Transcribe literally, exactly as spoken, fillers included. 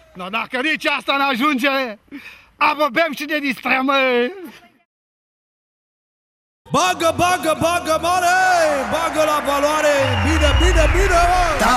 No, dacă nici asta n-ajunge, apă bem și ne distrăm, mă! Bagă, bagă, bagă, mare! Bagă la valoare! Bine, bine, bine, mă!